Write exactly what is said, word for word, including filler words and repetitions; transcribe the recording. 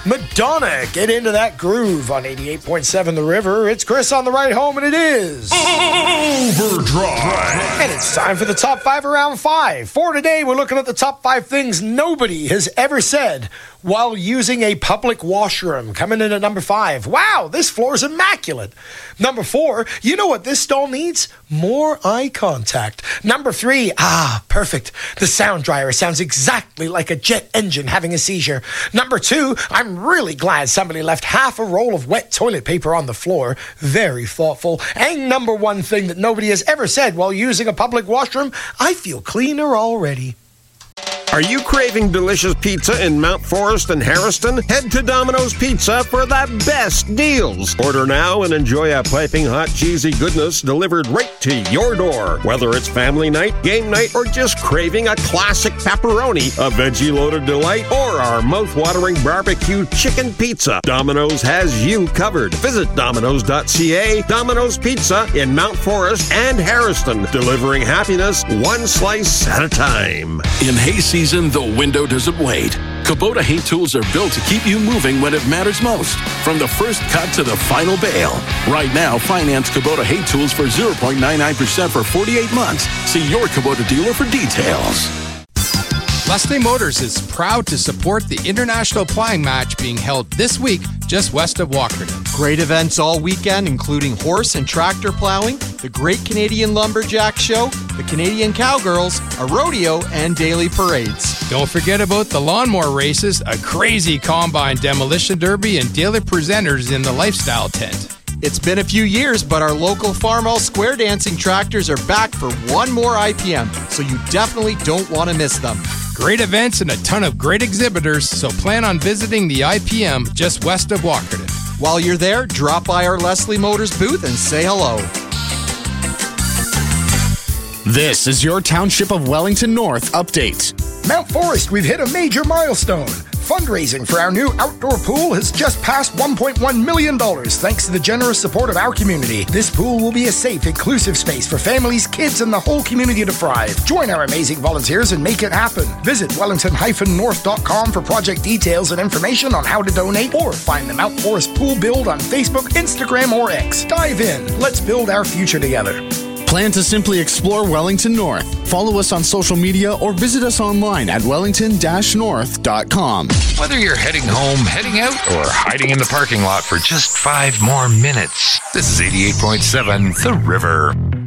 Madonna, get into that groove on eighty-eight point seven The River. It's Chris on the ride home, and it is Overdrive. And it's time for the top five around five. For today, we're looking at the top five things nobody has ever said while using a public washroom. Coming in at number five. Wow, this floor is immaculate. Number four, you know what this stall needs? More eye contact. Number three, ah, perfect. The sound dryer sounds exactly like a jet engine having a seizure. Number two, I'm really glad somebody left half a roll of wet toilet paper on the floor. Very thoughtful. And number one thing that nobody has ever said while using a public washroom, I feel cleaner already. Are you craving delicious pizza in Mount Forest and Harrison? Head to Domino's Pizza for the best deals. Order now and enjoy a piping hot cheesy goodness delivered right to your door. Whether it's family night, game night, or just craving a classic pepperoni, a veggie-loaded delight, or our mouth-watering barbecue chicken pizza, Domino's has you covered. Visit Domino's dot C A. Domino's Pizza in Mount Forest and Harrison, delivering happiness one slice at a time. In hay season, the window doesn't wait. Kubota hay tools are built to keep you moving when it matters most. From the first cut to the final bale. Right now, finance Kubota hay tools for zero point nine nine percent for forty-eight months. See your Kubota dealer for details. Leslie Motors is proud to support the International Ploughing Match being held this week just west of Walkerton. Great events all weekend, including horse and tractor plowing, the Great Canadian Lumberjack Show, the Canadian Cowgirls, a rodeo, and daily parades. Don't forget about the lawnmower races, a crazy combine demolition derby, and daily presenters in the lifestyle tent. It's been a few years, but our local Farmall Square Dancing tractors are back for one more I P M, so you definitely don't want to miss them. Great events and a ton of great exhibitors, so plan on visiting the I P M just west of Walkerton. While you're there, drop by our Leslie Motors booth and say hello. This is your Township of Wellington North update. Mount Forest, we've hit a major milestone. Fundraising for our new outdoor pool has just passed one point one million dollars thanks to the generous support of our community. This pool will be a safe, inclusive space for families, kids, and the whole community to thrive. Join our amazing volunteers and make it happen. Visit wellington dash north dot com for project details and information on how to donate, or find the Mount Forest Pool Build on Facebook, Instagram, or X. Dive in. Let's build our future together. Plan to simply explore Wellington North. Follow us on social media or visit us online at wellington dash north dot com. Whether you're heading home, heading out, or hiding in the parking lot for just five more minutes, this is eighty-eight point seven The River.